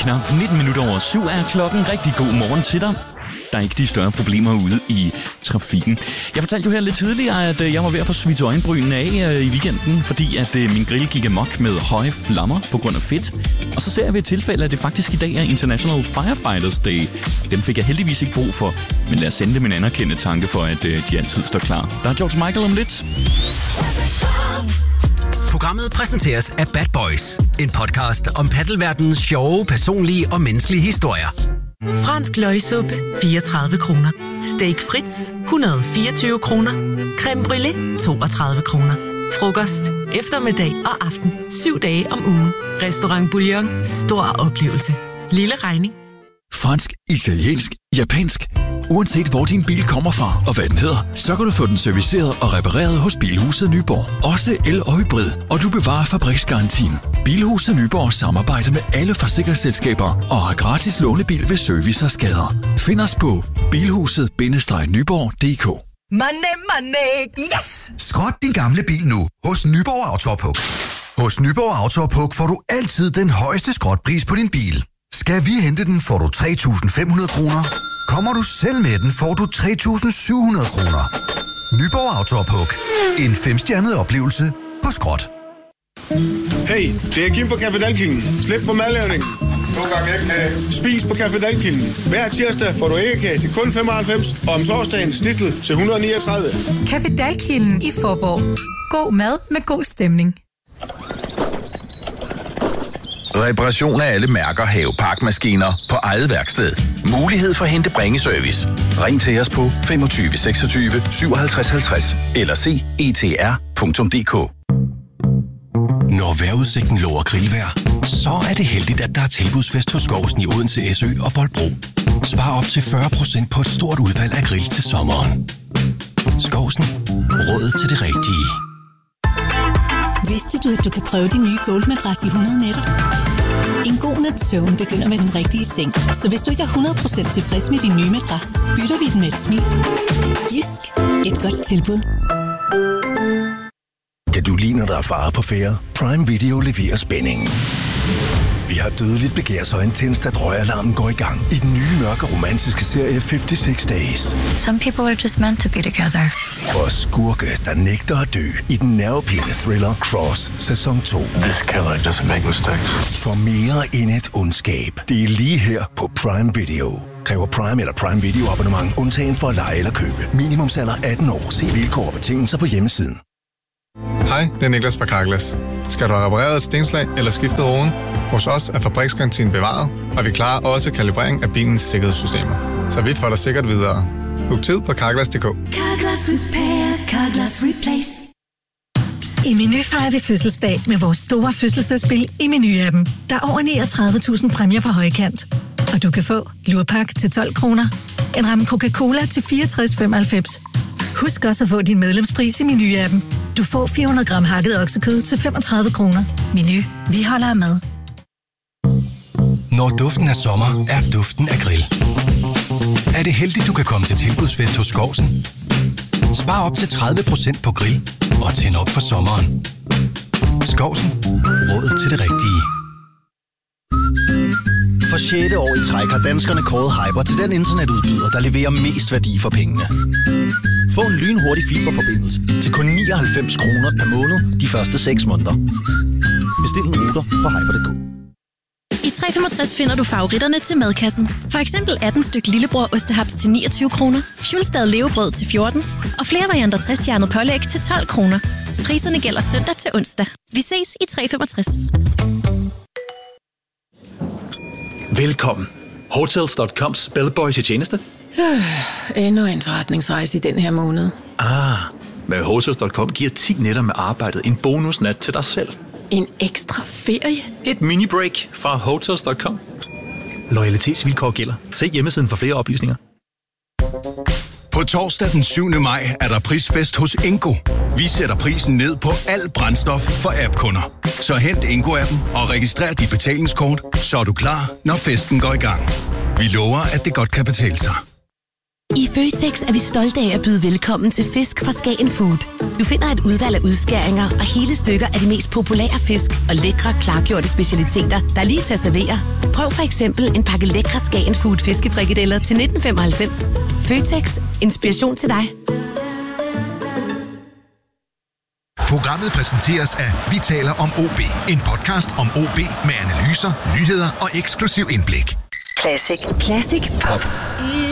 knap 19 minutter over 7 er klokken. Rigtig god morgen til dig. Der er ikke de større problemer ude i trafikken. Jeg fortalte jo her lidt tidligere, at jeg var ved at få svidt øjenbrynene af i weekenden, fordi at min grill gik amok med høje flammer på grund af fedt. Og så ser jeg ved et tilfælde, at det faktisk i dag er International Firefighters Day. Den fik jeg heldigvis ikke brug for, men lad os sende dem en anerkendende tanke for, at de altid står klar. Der er George Michael om lidt. Programmet præsenteres af Bad Boys, en podcast om paddelverdenens sjove, personlige og menneskelige historier. Fransk løgsuppe, 34 kroner. Steak Fritz, 124 kroner. Creme brûlée, 32 kroner. Frokost, eftermiddag og aften, 7 dage om ugen. Restaurant Bouillon, stor oplevelse. Lille regning. Fransk, italiensk, japansk. Uanset hvor din bil kommer fra og hvad den hedder, så kan du få den serviceret og repareret hos Bilhuset Nyborg. Også el- og hybrid, og du bevarer fabriksgarantien. Bilhuset Nyborg samarbejder med alle forsikringsselskaber og har gratis lånebil ved service og skader. Find os på bilhuset-nyborg.dk. Money, yes! Skrot din gamle bil nu hos Nyborg Autopuk. Hos Nyborg Autopuk får du altid den højeste skrotpris på din bil. Skal vi hente den, får du 3.500 kroner. Kommer du selv med den, får du 3.700 kroner. Nyborg Autopuk. En 5-stjernet oplevelse på skrot. Hey, det er Kim på Café Dalkilden. Slip for madlavning. Nogle gange æggekage. Spis på Café Dalkilden. Hver tirsdag får du æggekage til kun 95, og om torsdagen snitsel til 139. Café Dalkilden i Fåborg. God mad med god stemning. Reparation af alle mærker haveparkmaskiner på eget værksted. Mulighed for hente bringeservice. Ring til os på 25 26 57 50 eller se etr.dk. Når vejrudsigten lover grillvejr, så er det heldigt, at der er tilbudsfest hos Skovsen i Odense, SØ og Bolbro. Spar op til 40% på et stort udvalg af grill til sommeren. Skovsen. Råd til det rigtige. Vidste du, at du kan prøve din nye Gold-madras i 100 nætter? En god nats søvn begynder med den rigtige seng. Så hvis du ikke er 100% tilfreds med din nye madras, bytter vi den med et smil. Jysk. Et godt tilbud. Kan du lide, når der er fare på færde? Prime Video leverer spændingen. Vi har dødeligt begær så intenst, at røgalarmen går i gang i den nye mørke romantiske serie 56 Days. Some people are just meant to be together. Og skurke, der nægter at dø i den nervepirrende thriller Cross sæson 2. This killer doesn't make mistakes. For mere end et ondskab. Det er lige her på Prime Video. Kræver Prime eller Prime Video abonnement undtagen for at lege eller købe. Minimumsalder 18 år. Se vilkår og betingelser på hjemmesiden. Hej, det er Niklas fra Carglass. Skal du have repareret et stenslag eller skiftet roden? Hos os er fabriksgarantien bevaret, og vi klarer også kalibrering af bilens sikkerhedssystemer. Så vi får dig sikkert videre. Book tid på Carglass.dk. Carglass Repair, Carglass Replace. I Meny fejrer vi fødselsdag med vores store fødselsdagsspil i Meny-appen. Der er over 39.000 præmier på højkant. Og du kan få lurpak til 12 kroner, en ramme Coca-Cola til 64,95. Husk også at få din medlemspris i Meny-appen. Du får 400 gram hakket oksekød til 35 kroner. Meny. Vi holder af mad. Når duften af sommer, er duften af grill. Er det heldigt, du kan komme til tilbudsfest hos Skovsen? Spar op til 30% på grill og tænd op for sommeren. Skovsen. Råd til det rigtige. For 6. år i træk har danskerne kåret Hyper til den internetudbyder, der leverer mest værdi for pengene. Få en lynhurtig fiberforbindelse til kun 99 kroner per måned de første 6 måneder. Bestil en router på hyper.dk. I 365 finder du favoritterne til madkassen. For eksempel 18 styk lillebror ostehaps til 29 kroner, Schulstad levebrød til 14 og flere varianter 60-stjernet pålæg til 12 kroner. Priserne gælder søndag til onsdag. Vi ses i 365. Velkommen. Hotels.coms bellboy til tjeneste. Endnu en forretningsrejse i den her måned. Med Hotels.com giver 10 nætter med arbejdet en bonusnat til dig selv. En ekstra ferie? Et mini-break fra Hotels.com. Loyalitetsvilkår gælder. Se hjemmesiden for flere oplysninger. På torsdag den 7. maj er der prisfest hos Ingo. Vi sætter prisen ned på alt brændstof for app-kunder. Så hent Ingo-appen og registrer dit betalingskort, så er du klar, når festen går i gang. Vi lover, at det godt kan betale sig. I Føtex er vi stolte af at byde velkommen til fisk fra Skagen Food. Du finder et udvalg af udskæringer og hele stykker af de mest populære fisk og lækre, klargjorte specialiteter, der er lige til at servere. Prøv for eksempel en pakke lækre Skagen Food fiskefrikadeller til 1995. Føtex. Inspiration til dig. Programmet præsenteres af Vi taler om OB. En podcast om OB med analyser, nyheder og eksklusiv indblik. Classic. Classic Pop.